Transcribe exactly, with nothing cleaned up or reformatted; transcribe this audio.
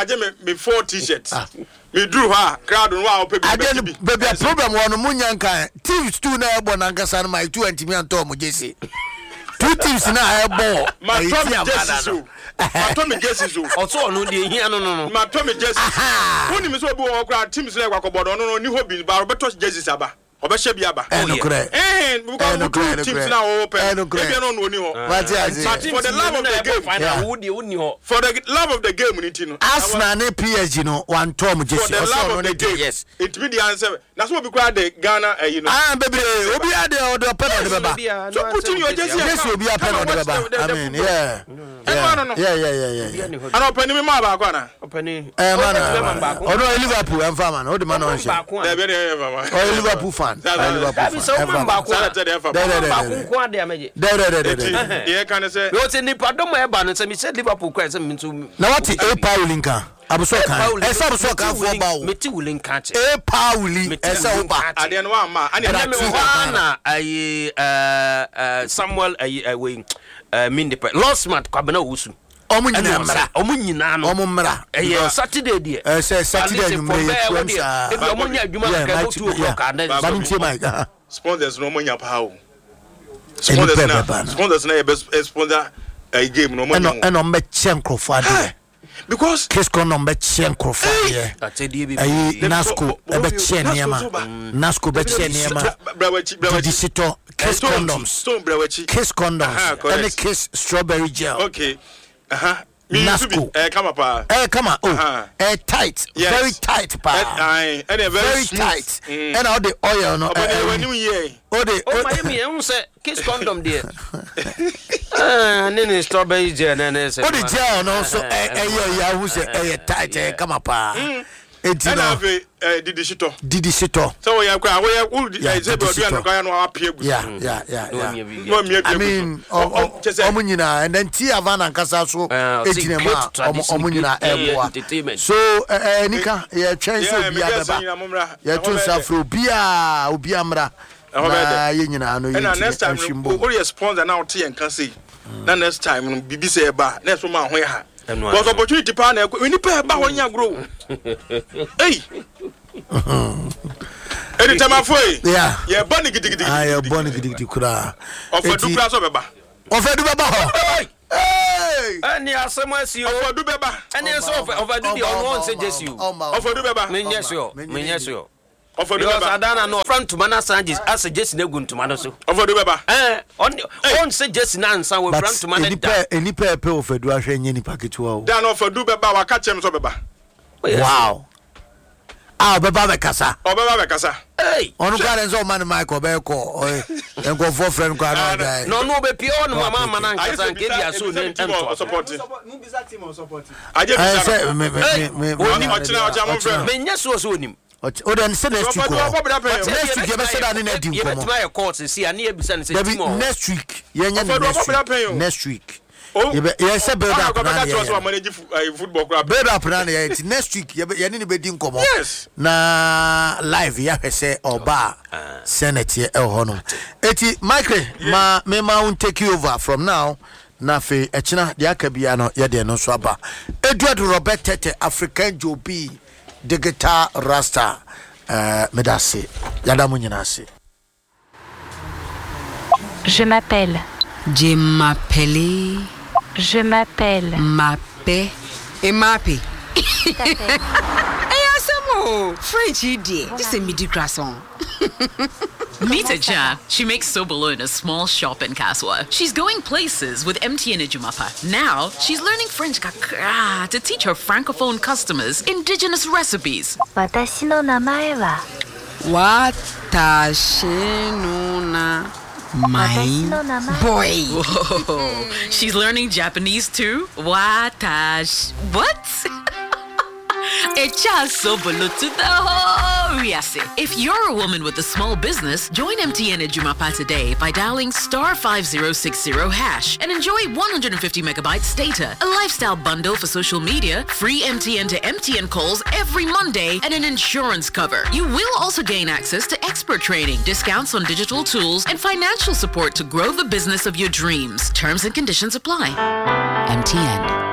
aje me me four t-shirts. Me drew her crowd no wa ope baby. Baby a problem one munya nkan. Teams two na ebo na nkasa na my two and me anto mo jesi. Two teams na ebo. My Tommy jesi. My Tommy jesi. Also no dey here no no no. My Tommy jesi. Woni me so obi wo crowd teams na kwakobodo no no ni hobi ba Roberto jesi saba. Obesha biaba. Eh no kure. Eh because no teams now open. Eh no kure. Ebi no no ni ho. What is it? For the love of the game. Who dey woni ho. For the love of the game ni ti no. Arsenal ne P S G no one Tom Jesse. For the love of the game. Yes. It be the answer. Na so obi kwa the Ghana eh you know. Ah baby, obi ade odo pen on the baba. So put in your Jesse. Yes, obi a pen on the baba. I mean, yeah. Yeah, yeah, yeah, yeah. Ana open me ma ba kwa na. Open eh man. Odo Liverpool en fa man. Odo man on she. Dey be dey mama. Oh Liverpool fan. Liverpool. So man ba kwa. Dey fa. Ba ku kwa dey ameje. Dey dey dey dey. Dey kan say. Yo te ni pardon mo e ba no say me say Liverpool kwa say me to. Na what e Paulinka. Abuso kan. Esa abuso kan fo ba o. Me ti Wulinka che. E Pauli. Esa o ba. Ade no wa ma. Ane me ho na ayi eh Samuel ayi we eh Mindepe. Last month kwa bana wusu. Omu nyina mra. Omu nyina no. Omu mra. Eh Saturday dia. Eh say Saturday numre ye twemsa. E omu nya adwuma ka go two o'clock and ba mi tie mai. Sponsors no monya pa o. Sponsors na. Sponsors na e sponsor a game no monya. Eno eno me chenkrofa de. Because Kiss Condom be chenkrofa de. Ayi Nasco be chen niema. Nasco be chen niema. Didisito Kiss Condoms. Kiss Condoms. And Kiss Strawberry Gel. Okay. Uh-huh. Nasco. Eh come up. Eh come on. Oh. Eh tight. Very tight pa. Eh very, very tight. And all the oil no. Oh the oh my me won say Kiss Condom there. Ah, nene Strawberry Gel na say. Oh the gel no so eh eh ya who say eh tight eh come up pa. Enti na eh didisito. Didisito. So we are kwa we are say be odu an kwa no apia gu. Yeah, yeah, yeah. No me I mean, omu nyina and then ti avana nkasa so ejine ma omu nyina eboa. So eh nika ye twen so bia beba. Ye tun safro bia obi amra. Na ye nyina no ye. And next time we are sponsor now ti en kan say. Na next time bibi say ba, next one ho ya. Because opportunity pa na we ni pa ba ho nya grow. Hey. Anytime afoi. Yeah. Yeah, bunny gidi gidi. Ah, yeah, bunny gidi gidi kura. Ofedu kura so beba. Ofedu beba ho. Hey. Ani asemo asi o. Ofedu beba. Ani so ofedu di on won say Jesse you. Ofedu beba. Menye so. Menye so. Ofedu beba. Adana no front to mana Sanchez as Jesse na gun to mana so. Ofedu beba. Eh, on on say Jesse na ansa we front to mana. Enipa enipa pe ofedu ahwe nye nipa ketua o. Dan ofedu beba wa ka chem so beba. Wow. Ah, beba be kasa. O beba be kasa. Hey. Onu kwa renzo man Michael be ko. Enko for friend kwa no guy. No no be pio no mama mana nkasa nke bia so ne ento. Support. Mu bisa team or support. Aje bisa. I say me me me. Oni ochina ocha mo friend. Menye so so onim. O den say next week. Next week you be say that na di nkomo. You bet my court see ani ebisa ne say team o. Next week. Yenye next week. Next week. Oh, yes, build up. Football club. Build up next week. You need to be doing come on. Yes. Na live ya say oba Senate e hono. Eti Michael ma me ma won take you over from now. Na fe echina de akabia no ye de no so aba. Edward Robert Tete African Jobi Digital Rasta euh medase. Yada mu nyina se. Je m'appelle. Je m'appelle. Je m'appelle. Mappé. Et mappé. Hey, Asamo. French idiot. This is midi croissant. Meet Jan. She makes Sobolo in a small shop in Kaswa. She's going places with M T N Ejumapa. Now, she's learning French kakra to teach her francophone customers indigenous recipes. Watashi no namae wa. Watashi no na. My boy. Whoa. She's learning Japanese too? Watash. What? Echa Sobolo to the whole Riase. If you're a woman with a small business, join M T N Ejumapa today by dialing star five zero six zero hash and enjoy one hundred fifty megabytes data, a lifestyle bundle for social media, free M T N to M T N calls every Monday, and an insurance cover. You will also gain access to expert training, discounts on digital tools, and financial support to grow the business of your dreams. Terms and conditions apply. M T N.